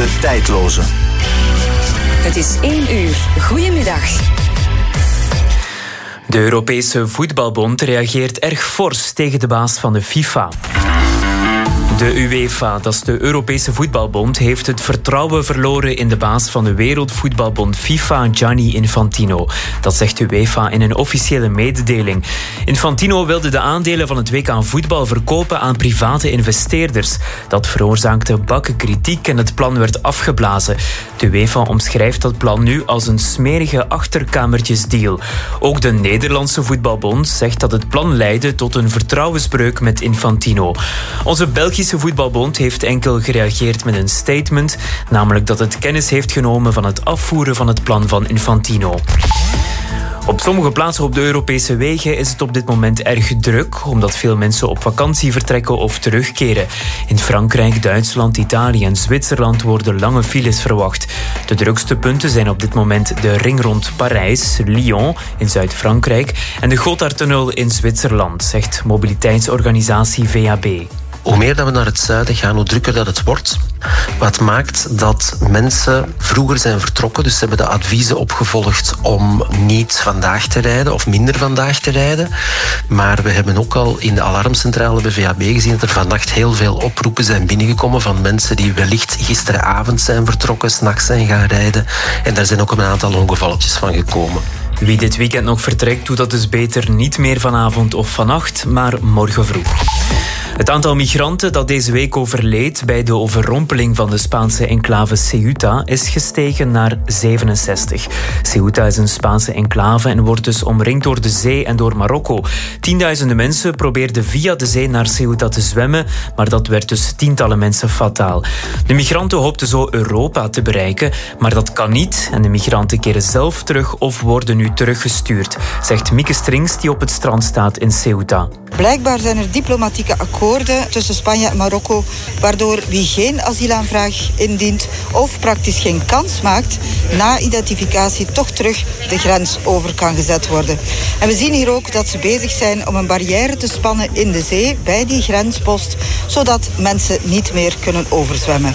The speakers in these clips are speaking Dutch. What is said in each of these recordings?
De tijdloze. Het is 1 uur. Goedemiddag. De Europese Voetbalbond reageert erg fors tegen de baas van de FIFA. De UEFA, dat is de Europese Voetbalbond, heeft het vertrouwen verloren in de baas van de Wereldvoetbalbond FIFA, Gianni Infantino. Dat zegt de UEFA in een officiële mededeling. Infantino wilde de aandelen van het WK voetbal verkopen aan private investeerders. Dat veroorzaakte bakken kritiek en het plan werd afgeblazen. De UEFA omschrijft dat plan nu als een smerige achterkamertjesdeal. Ook de Nederlandse Voetbalbond zegt dat het plan leidde tot een vertrouwensbreuk met Infantino. Onze Belgische Voetbalbond heeft enkel gereageerd met een statement, namelijk dat het kennis heeft genomen van het afvoeren van het plan van Infantino. Op sommige plaatsen op de Europese wegen is het op dit moment erg druk, omdat veel mensen op vakantie vertrekken of terugkeren. In Frankrijk, Duitsland, Italië en Zwitserland worden lange files verwacht. De drukste punten zijn op dit moment de ring rond Parijs, Lyon in Zuid-Frankrijk en de Gotthardtunnel in Zwitserland, zegt mobiliteitsorganisatie VAB. Hoe meer dat we naar het zuiden gaan, hoe drukker dat het wordt. Wat maakt dat mensen vroeger zijn vertrokken, dus ze hebben de adviezen opgevolgd om niet vandaag te rijden of minder vandaag te rijden. Maar we hebben ook al in de alarmcentrale bij VAB gezien dat er vannacht heel veel oproepen zijn binnengekomen van mensen die wellicht gisteravond zijn vertrokken, 's nachts zijn gaan rijden. En daar zijn ook een aantal ongevalletjes van gekomen. Wie dit weekend nog vertrekt, doet dat dus beter niet meer vanavond of vannacht, maar morgen vroeg. Het aantal migranten dat deze week overleed bij de overrompeling van de Spaanse enclave Ceuta is gestegen naar 67. Ceuta is een Spaanse enclave en wordt dus omringd door de zee en door Marokko. Tienduizenden mensen probeerden via de zee naar Ceuta te zwemmen, maar dat werd dus tientallen mensen fataal. De migranten hoopten zo Europa te bereiken, maar dat kan niet en de migranten keren zelf terug of worden nu teruggestuurd, zegt Mieke Strings die op het strand staat in Ceuta. Blijkbaar zijn er diplomatieke akkoorden tussen Spanje en Marokko, waardoor wie geen asielaanvraag indient of praktisch geen kans maakt, na identificatie toch terug de grens over kan gezet worden. En we zien hier ook dat ze bezig zijn om een barrière te spannen in de zee bij die grenspost, zodat mensen niet meer kunnen overzwemmen.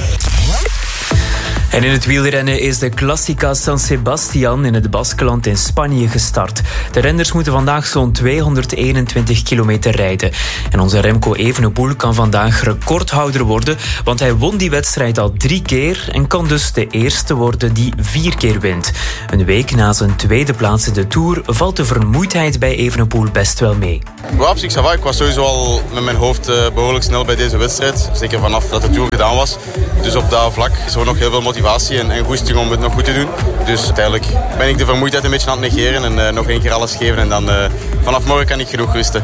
En in het wielrennen is de Classica San Sebastián in het Baskeland in Spanje gestart. De renners moeten vandaag zo'n 221 kilometer rijden. En onze Remco Evenepoel kan vandaag recordhouder worden, want hij won die wedstrijd al 3 keer en kan dus de eerste worden die 4 keer wint. Een week na zijn tweede plaats in de Tour valt de vermoeidheid bij Evenepoel best wel mee. Ja, op zich, ça va. Ik was sowieso al met mijn hoofd behoorlijk snel bij deze wedstrijd. Zeker vanaf dat de Tour gedaan was. Dus op dat vlak is er nog heel veel motivatie en goesting om het nog goed te doen. Dus uiteindelijk ben ik de vermoeidheid een beetje aan het negeren en nog 1 keer alles geven. En dan vanaf morgen kan ik genoeg rusten.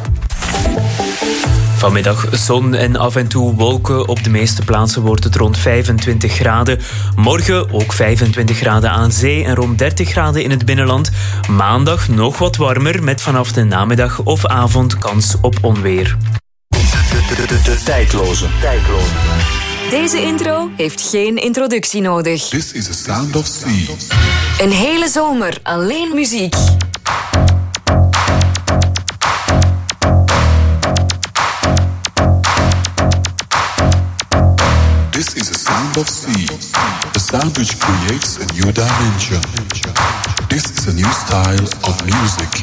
Vanmiddag zon en af en toe wolken. Op de meeste plaatsen wordt het rond 25 graden. Morgen ook 25 graden aan zee en rond 30 graden in het binnenland. Maandag nog wat warmer met vanaf de namiddag of avond kans op onweer. De tijdloze. Deze intro heeft geen introductie nodig. This is the sound of sea. Een hele zomer alleen muziek. This is the sound of sea. The sound which creates a new dimension. This is a new style of music.